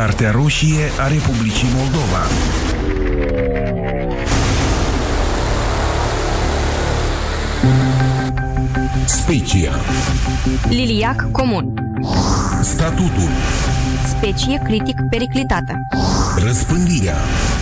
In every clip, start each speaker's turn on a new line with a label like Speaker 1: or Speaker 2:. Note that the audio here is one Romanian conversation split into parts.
Speaker 1: Cartea roșie a Republicii Moldova. Specia.
Speaker 2: Liliac comun.
Speaker 1: Statutul.
Speaker 2: Specie critic periclitată.
Speaker 1: Răspândirea.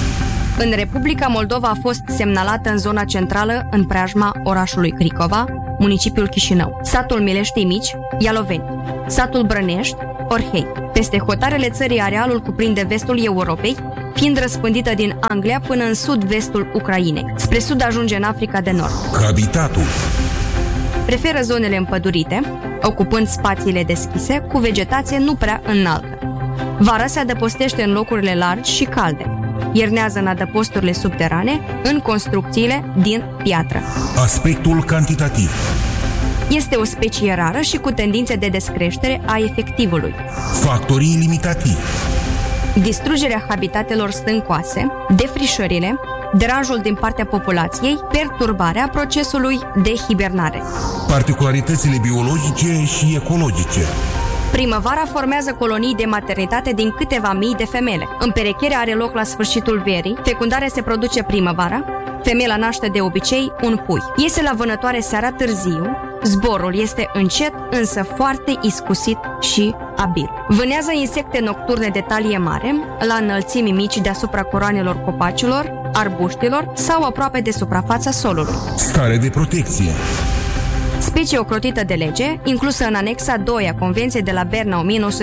Speaker 2: În Republica Moldova a fost semnalată în zona centrală, în preajma orașului Cricova, municipiul Chișinău, satul Mileștii Mici, Ialoveni, satul Brănești, Orhei. Peste hotarele țării, arealul cuprinde vestul Europei, fiind răspândită din Anglia până în sud-vestul Ucrainei. Spre sud ajunge în Africa de Nord.
Speaker 1: Habitatul.
Speaker 2: Preferă zonele împădurite, ocupând spațiile deschise, cu vegetație nu prea înaltă. Vara se adăpostește în locurile largi și calde. Iernează în adăposturile subterane, în construcțiile din piatră.
Speaker 1: Aspectul cantitativ.
Speaker 2: Este o specie rară și cu tendințe de descreștere a efectivului.
Speaker 1: Factorii limitativi.
Speaker 2: Distrugerea habitatelor stâncoase, defrișările, deranjul din partea populației, perturbarea procesului de hibernare.
Speaker 1: Particularitățile biologice și ecologice.
Speaker 2: Primăvara formează colonii de maternitate din câteva mii de femele. Împerecherea are loc la sfârșitul verii, fecundarea se produce primăvara, femeia naște de obicei un pui. Iese la vânătoare seara târziu, zborul este încet, însă foarte iscusit și abil. Vânează insecte nocturne de talie mare, la înălțimi mici deasupra coroanelor copacilor, arbuștilor sau aproape de suprafața solului.
Speaker 1: Stare de protecție.
Speaker 2: Specie ocrotită de lege, inclusă în anexa 2 a Convenției de la Berna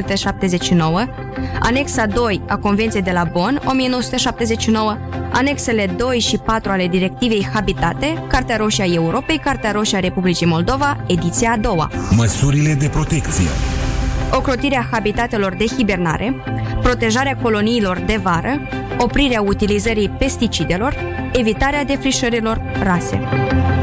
Speaker 2: 1979, anexa 2 a Convenției de la Bonn 1979, anexele 2 și 4 ale Directivei Habitate, Cartea Roșie a Europei, Cartea Roșie a Republicii Moldova, ediția a doua.
Speaker 1: Măsurile de protecție.
Speaker 2: Ocrotirea habitatelor de hibernare, protejarea coloniilor de vară, oprirea utilizării pesticidelor, evitarea defrișărilor rase.